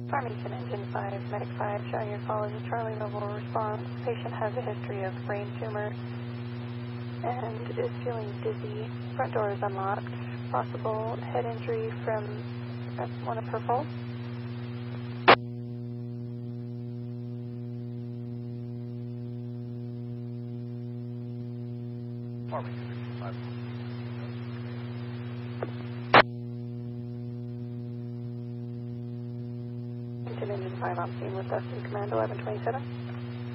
Farmington Engine 5, Medic 5, showing your call as a Charlie level response. Patient has a history of brain tumor and is feeling dizzy. Front door is unlocked. Possible head injury from one of her falls. Farmington Engine 5. Engine 5 on scene with us in command 1127.